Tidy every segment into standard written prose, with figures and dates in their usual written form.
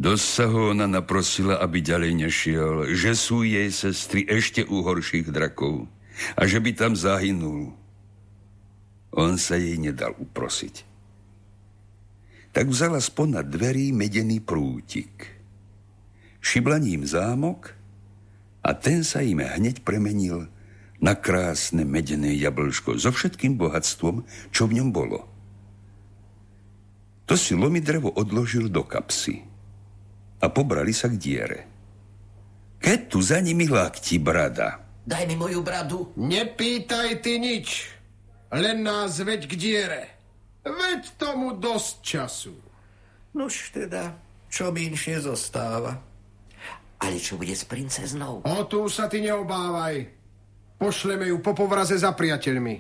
Dosť sa ho ona naprosila, aby ďalej nešiel, že sú jej sestry ešte u horších drakov a že by tam zahynul. On sa jej nedal uprosiť. Tak vzala spod dverí medený prútik. Šibla ním zámok a ten sa im hneď premenil na krásne medené jablčko so všetkým bohatstvom, čo v ňom bolo. To si Lomidrevo odložil do kapsy a pobrali sa k diere. Keď tu za nimi lákti brada. Daj mi moju bradu. Nepýtaj ty nič, len nás veď k diere. Veď tomu dosť času. Nuž teda, čo mi inšie zostáva. Ale čo bude s princeznou? O tú sa ty neobávaj. Pošleme ju po povraze za priateľmi.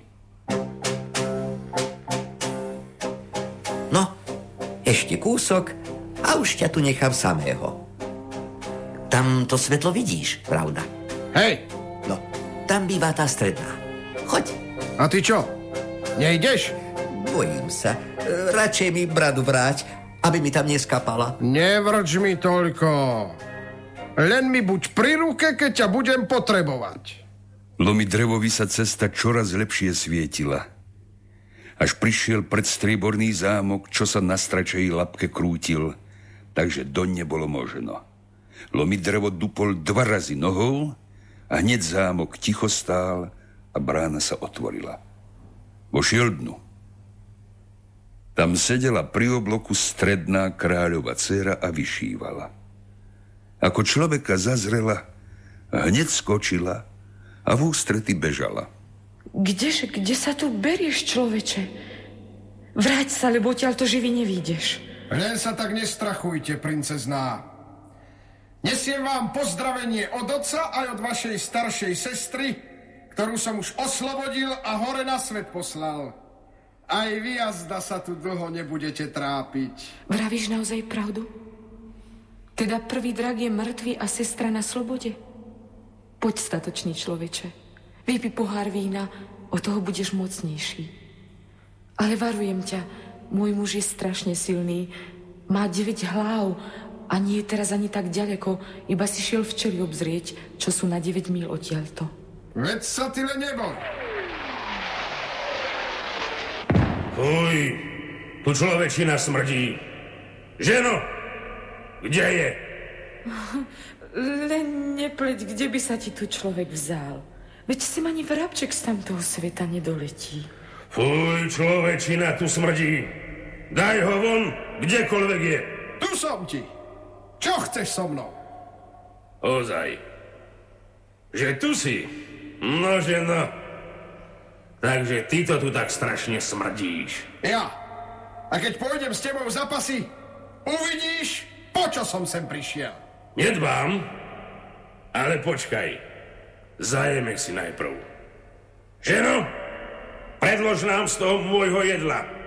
No, ešte kúsok a už ťa tu nechám samého. Tam to svetlo vidíš, pravda? Hej! No, tam býva tá stredná. Choď. A ty čo? Nejdeš? Bojím sa. Radšej mi bradu vráť, aby mi tam neskapala. Nevrč mi toľko. Len mi buď pri ruke, keď ťa budem potrebovať. Lomidrevovi sa cesta čoraz lepšie svietila. Až prišiel pred strieborný zámok, čo sa na stračej labke krútil, takže doň nebolo možno. Lomidrevo dupol 2 razy nohou a hneď zámok ticho stál a brána sa otvorila. Vošiel dnu. Tam sedela pri obloku stredná kráľova dcéra a vyšívala. Ako človeka zazrela, hneď skočila a v ústrety bežala. Kde sa tu berieš, človeče? Vráť sa, lebo odtiaľ to živý nevídeš. Len sa tak nestrachujte, princezná. Nesiem vám pozdravenie od otca aj od vašej staršej sestry, ktorú som už oslobodil a hore na svet poslal. Aj vy, jazda, sa tu dlho nebudete trápiť. Vravíš naozaj pravdu? Teda prvý drak je mŕtvý a sestra na slobode? Poď, statočný človeče. Vypí pohár vína, od toho budeš mocnejší. Ale varujem ťa, môj muž je strašne silný. Má 9 hlav a nie je teraz ani tak ďaleko, iba si šiel včeli obzrieť, čo sú na 9 míľ odtiaľto. Veď sa ty len neboj. Fuj, tu človečina smrdí. Ženo, kde je? Len nepleť, kde by sa ti tu človek vzal. Veď si ani vrabček z tamtoho sveta nedoletí. Fuj, človečina tu smrdí. Daj ho von, kdekoľvek je. Tu som ti. Čo chceš so mnou? Ozaj. Že tu si? Nože no. Takže ty to tu tak strašne smrdíš. Ja. A keď pôjdem s tebou v zapasy, uvidíš, po čo som sem prišiel. Nedbám, ale počkaj. Zajeme si najprv. Ženo, predlož nám z toho môjho jedla.